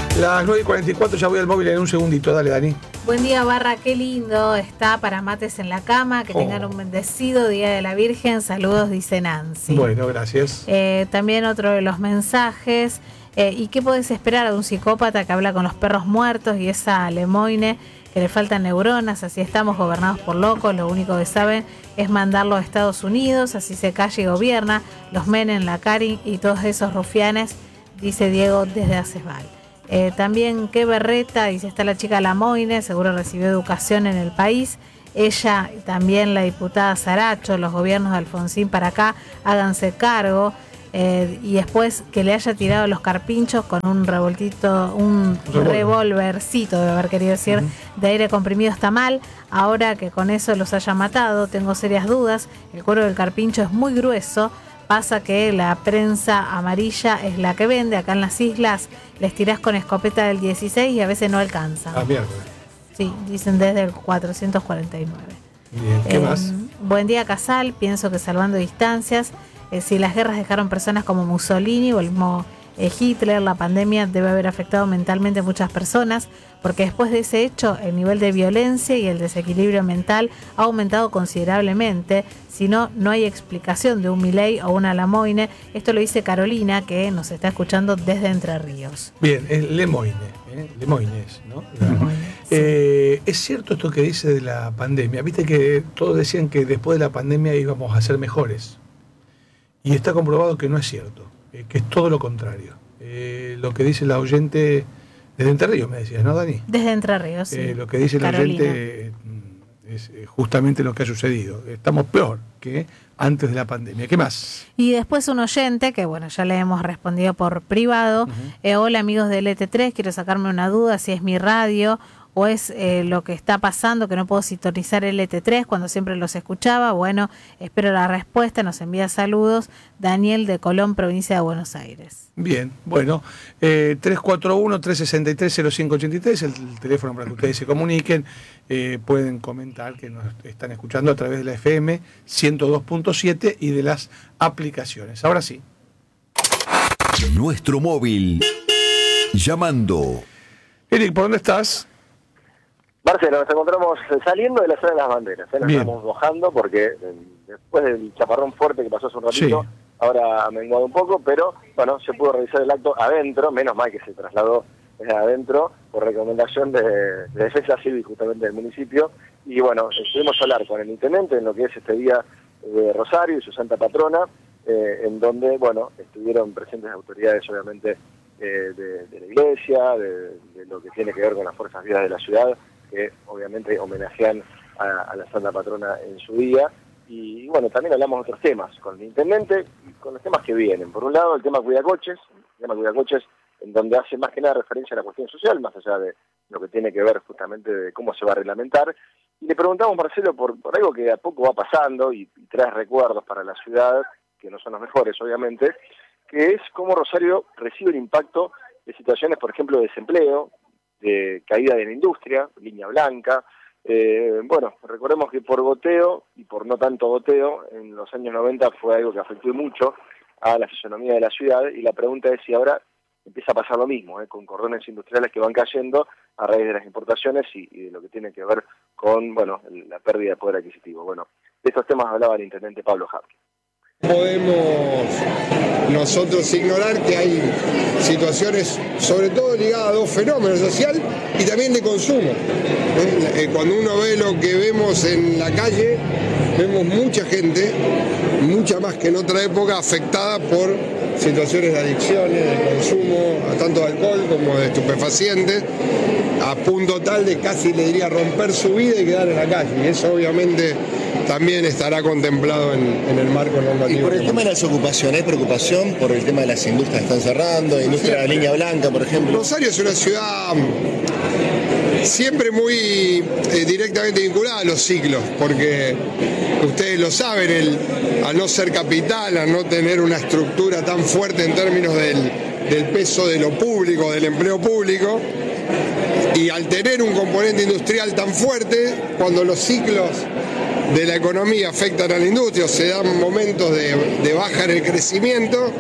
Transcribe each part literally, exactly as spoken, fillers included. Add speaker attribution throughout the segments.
Speaker 1: Las nueve y cuarenta y cuatro, ya voy al móvil en un segundito. Dale, Dani.
Speaker 2: Buen día, Barra, qué lindo está para mates en la cama, que oh. tengan un bendecido Día de la Virgen. Saludos, dice Nancy.
Speaker 1: Bueno, gracias.
Speaker 2: Eh, también otro de los mensajes. Eh, ¿Y qué podés esperar de un psicópata que habla con los perros muertos y esa Lemoine que le faltan neuronas? Así estamos gobernados por locos, lo único que saben es mandarlo a Estados Unidos, así se calla y gobierna, los Menem, la Cari y todos esos rufianes, dice Diego desde Acesval. Eh, también qué berreta, dice, está la chica Lemoine, seguro recibió educación en el país. Ella y también la diputada Saracho, los gobiernos de Alfonsín para acá, háganse cargo. Eh, y después que le haya tirado los carpinchos con un revoltito, un revolvercito, debe haber querido decir, uh-huh. de aire comprimido está mal. Ahora que con eso los haya matado, tengo serias dudas. El cuero del carpincho es muy grueso. Pasa que la prensa amarilla es la que vende. Acá en las islas les tirás con escopeta del dieciséis y a veces no alcanzan.
Speaker 1: Ah, mierda.
Speaker 2: Sí, dicen desde el cuatrocientos cuarenta y nueve.
Speaker 1: Bien, ¿qué eh, más?
Speaker 2: Buen día, Casal. Pienso que salvando distancias, eh, si las guerras dejaron personas como Mussolini o el mismo eh, Hitler, la pandemia debe haber afectado mentalmente a muchas personas, porque después de ese hecho el nivel de violencia y el desequilibrio mental ha aumentado considerablemente. Si no, no hay explicación de un Milei o una Lemoine. Esto lo dice Carolina, que nos está escuchando desde Entre Ríos.
Speaker 1: Bien, es Lemoine, ¿eh? Lemoines, ¿no? Lemoine, sí. eh, es cierto esto que dice de la pandemia. Viste que todos decían que después de la pandemia íbamos a ser mejores. Y está comprobado que no es cierto, eh, que es todo lo contrario. Eh, lo que dice la oyente desde Entre Ríos, me decías, ¿no, Dani?
Speaker 2: Desde Entre Ríos, sí.
Speaker 1: Eh, lo que dice Carolina. La oyente eh, es justamente lo que ha sucedido. Estamos peor que antes de la pandemia. ¿Qué más?
Speaker 2: Y después un oyente, que bueno, ya le hemos respondido por privado. Uh-huh. eh, Hola amigos de L T tres, quiero sacarme una duda si es mi radio o es eh, lo que está pasando, que no puedo sintonizar L T tres cuando siempre los escuchaba. Bueno, espero la respuesta, nos envía saludos Daniel de Colón, provincia de Buenos Aires.
Speaker 1: Bien, bueno, eh, tres cuatro uno, tres seis tres, cero cinco ocho tres, el, el teléfono para que ustedes se comuniquen, eh, pueden comentar que nos están escuchando a través de la F M ciento dos punto siete y de las aplicaciones. Ahora sí.
Speaker 3: Nuestro móvil, llamando.
Speaker 1: Eric, ¿por dónde estás?
Speaker 4: Marcelo, nos encontramos saliendo de la zona de las banderas, ¿eh? Nos Bien. Estamos mojando porque eh, después del chaparrón fuerte que pasó hace un ratito, sí. ahora ha menguado un poco, pero bueno, se pudo realizar el acto adentro, menos mal que se trasladó desde adentro por recomendación de, de Defensa Civil justamente del municipio, y bueno, estuvimos a hablar con el intendente en lo que es este día de Rosario y su santa patrona, eh, en donde, bueno, estuvieron presentes autoridades obviamente eh, de, de la iglesia, de, de lo que tiene que ver con las fuerzas vivas de la ciudad, que obviamente homenajean a, a la santa patrona en su día, y bueno, también hablamos de otros temas con el intendente y con los temas que vienen. Por un lado, el tema Cuidacoches, el tema Cuidacoches, en donde hace más que nada referencia a la cuestión social, más allá de lo que tiene que ver justamente de cómo se va a reglamentar, y le preguntamos, Marcelo, por, por algo que a poco va pasando y, y trae recuerdos para la ciudad, que no son los mejores, obviamente, que es cómo Rosario recibe el impacto de situaciones, por ejemplo, de desempleo, de caída de la industria, línea blanca. Eh, bueno, recordemos que por goteo, y por no tanto goteo, en los años noventa fue algo que afectó mucho a la fisonomía de la ciudad, y la pregunta es si ahora empieza a pasar lo mismo, eh, con cordones industriales que van cayendo a raíz de las importaciones y, y de lo que tiene que ver con, bueno, la pérdida de poder adquisitivo. Bueno, de estos temas hablaba el intendente Pablo Jarque.
Speaker 5: Podemos nosotros ignorar que hay situaciones sobre todo ligadas a dos fenómenos, social y también de consumo. Cuando uno ve lo que vemos en la calle, vemos mucha gente, mucha más que en otra época, afectada por situaciones de adicciones, de consumo, tanto de alcohol como de estupefacientes, a punto tal de casi, le diría, romper su vida y quedar en la calle. Y eso obviamente también estará contemplado en, en el marco normativo.
Speaker 6: Y por el tema de las ocupaciones, ¿hay preocupación por el tema de las industrias que están cerrando, industria de la línea blanca, por ejemplo?
Speaker 5: Rosario es una ciudad siempre muy eh, directamente vinculada a los ciclos, porque ustedes lo saben, el, al no ser capital, al no tener una estructura tan fuerte en términos del, del peso de lo público, del empleo público, y al tener un componente industrial tan fuerte, cuando los ciclos de la economía afectan a la industria, o se dan momentos de, de baja en el crecimiento,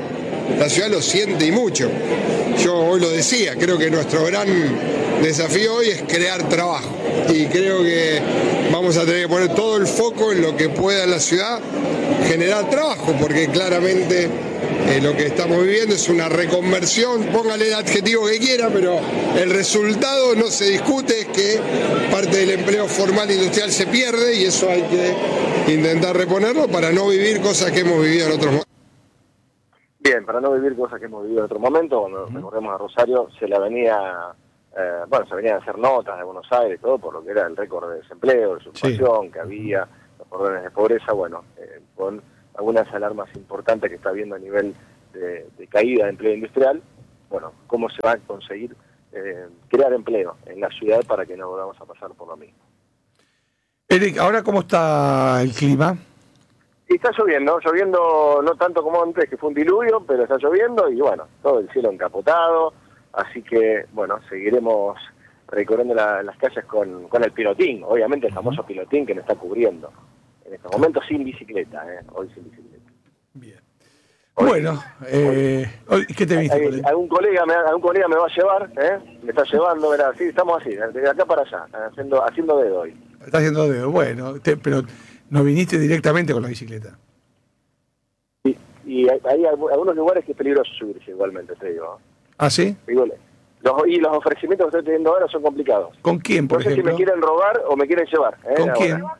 Speaker 5: la ciudad lo siente y mucho. Yo hoy lo decía, creo que nuestro gran desafío hoy es crear trabajo y creo que vamos a tener que poner todo el foco en lo que pueda en la ciudad generar trabajo, porque claramente eh, lo que estamos viviendo es una reconversión, póngale el adjetivo que quiera, pero el resultado no se discute, es que parte del empleo formal industrial se pierde y eso hay que intentar reponerlo para no vivir cosas que hemos vivido en otros momentos.
Speaker 4: Bien, para no vivir cosas que hemos vivido en otro momento, cuando recordemos a Rosario, se la venía, eh, bueno, se venían a hacer notas de Buenos Aires, todo por lo que era el récord de desempleo, de ocupación sí. que había, los órdenes de pobreza, bueno, eh, con algunas alarmas importantes que está habiendo a nivel de, de caída de empleo industrial, bueno, cómo se va a conseguir eh, crear empleo en la ciudad para que no volvamos a pasar por lo mismo.
Speaker 1: Eric, ¿ahora cómo está el clima?
Speaker 4: Y está lloviendo, lloviendo no tanto como antes, que fue un diluvio, pero está lloviendo y bueno, todo el cielo encapotado, así que bueno, seguiremos recorriendo la, las calles con, con el pilotín, obviamente el famoso pilotín que nos está cubriendo. En estos momentos sin bicicleta, ¿eh? Hoy sin bicicleta.
Speaker 1: Bien. Hoy, bueno, eh, hoy, ¿qué te viste?
Speaker 4: Hay, algún, colega me, algún colega me va a llevar, ¿eh? Me está llevando, verá, sí, estamos así, de acá para allá, haciendo, haciendo dedo hoy.
Speaker 1: Está haciendo dedo, bueno, te, pero... ¿No viniste directamente con la bicicleta?
Speaker 4: Y, y hay, hay algunos lugares que es peligroso subirse igualmente, te digo.
Speaker 1: ¿Ah, sí?
Speaker 4: Los, y los ofrecimientos que estoy teniendo ahora son complicados.
Speaker 1: ¿Con quién, por
Speaker 4: no sé
Speaker 1: ejemplo?
Speaker 4: si me quieren robar o me quieren llevar. ¿eh?
Speaker 1: ¿Con
Speaker 4: ahora.
Speaker 1: quién?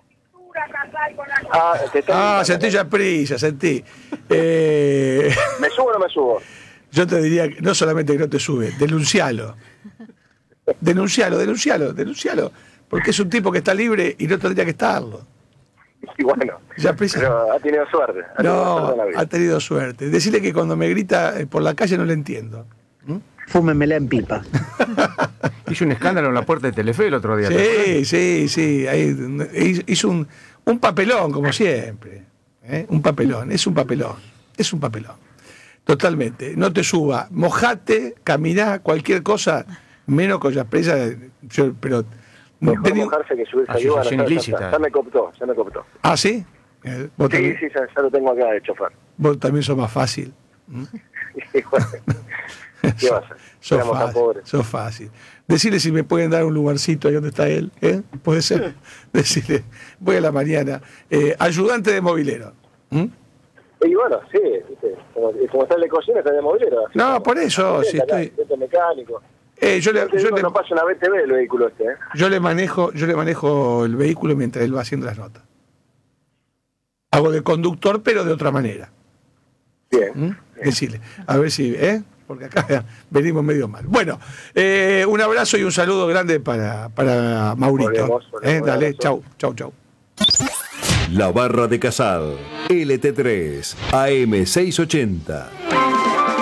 Speaker 4: Ah, te
Speaker 1: ah sentí ya prisa, sentí. Eh...
Speaker 4: ¿Me subo o no me subo?
Speaker 1: Yo te diría que no solamente que no te sube, denuncialo. Denuncialo, denuncialo, denuncialo. Porque es un tipo que está libre y no tendría que estarlo.
Speaker 4: Y bueno,
Speaker 1: ya prisa.
Speaker 4: Pero ha tenido suerte. Ha tenido
Speaker 1: no,
Speaker 4: suerte en la vida.
Speaker 1: ha tenido suerte. Decirle que cuando me grita por la calle no le entiendo. ¿Mm?
Speaker 7: Fúmemela en pipa.
Speaker 8: Hizo un escándalo en la puerta de Telefe el otro día.
Speaker 1: Sí, sí, sí. Ahí, hizo un, un papelón, como siempre. ¿eh? Un papelón, es un papelón. Es un papelón. Totalmente. No te suba. Mojate, caminá, cualquier cosa, menos con las presas. Yo, pero.
Speaker 4: Mejor tenía... mojarse que subirse ayuda. Ya, ya, ya me cooptó, ya me cooptó.
Speaker 1: ¿Ah, sí? Eh,
Speaker 4: sí,
Speaker 1: también...
Speaker 4: sí, ya, ya lo tengo acá de chofer.
Speaker 1: Vos también sos más fácil. ¿Mm?
Speaker 4: ¿Qué vas a hacer?
Speaker 1: Sos fácil, sos fácil. Decirle si me pueden dar un lugarcito ahí donde está él, ¿eh? Puede ser. Decirle, voy a la mañana. Eh, ayudante de mobilero. ¿Mm?
Speaker 4: Y bueno, sí, ¿viste? Como, como está en la cocina, está de mobilero.
Speaker 1: No,
Speaker 4: como,
Speaker 1: por eso, si
Speaker 4: acá,
Speaker 1: estoy...
Speaker 4: este mecánico.
Speaker 1: Eh, yo le, yo
Speaker 4: digo,
Speaker 1: le,
Speaker 4: no pasa una B T V el vehículo este, ¿eh?
Speaker 1: Yo le manejo, yo le manejo el vehículo mientras él va haciendo las notas. Hago de conductor, pero de otra manera.
Speaker 4: Bien.
Speaker 1: ¿Mm? Bien. Decirle, a ver si, ¿eh? Porque acá venimos medio mal. Bueno, eh, un abrazo y un saludo grande para, para Maurito. Volvemos, volvemos, ¿eh? Dale, chau, chau, chau.
Speaker 3: La Barra de Casal, L T tres, A M seiscientos ochenta.